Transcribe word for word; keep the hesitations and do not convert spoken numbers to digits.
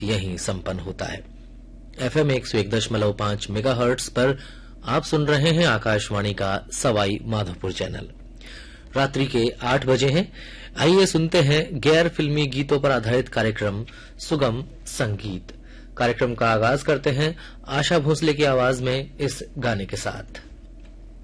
यहीं संपन्न होता है। एफएम एक सौ एक दशमलव पांच मेगाहर्ट्ज पर आप सुन रहे हैं आकाशवाणी का सवाई माधोपुर चैनल। रात्रि के आठ बजे हैं। आइए सुनते हैं गैर फिल्मी गीतों पर आधारित कार्यक्रम सुगम संगीत। कार्यक्रम का आगाज करते हैं आशा भोसले की आवाज में इस गाने के साथ।